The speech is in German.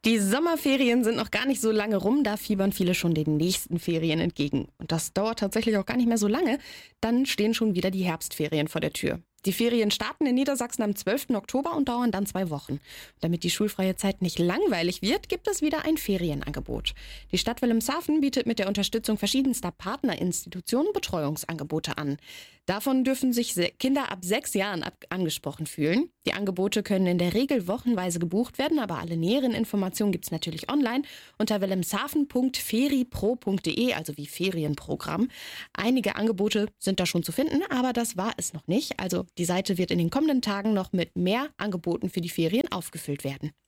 Die Sommerferien sind noch gar nicht so lange rum, da fiebern viele schon den nächsten Ferien entgegen. Und das dauert tatsächlich auch gar nicht mehr so lange. Dann stehen schon wieder die Herbstferien vor der Tür. Die Ferien starten in Niedersachsen am 12. Oktober und dauern dann 2 Wochen. Damit die schulfreie Zeit nicht langweilig wird, gibt es wieder ein Ferienangebot. Die Stadt Wilhelmshaven bietet mit der Unterstützung verschiedenster Partnerinstitutionen Betreuungsangebote an. Davon dürfen sich Kinder ab 6 Jahren angesprochen fühlen. Die Angebote können in der Regel wochenweise gebucht werden, aber alle näheren Informationen gibt's natürlich online unter wilhelmshaven.feripro.de, also wie Ferienprogramm. Einige Angebote sind da schon zu finden, aber das war es noch nicht. Also die Seite wird in den kommenden Tagen noch mit mehr Angeboten für die Ferien aufgefüllt werden.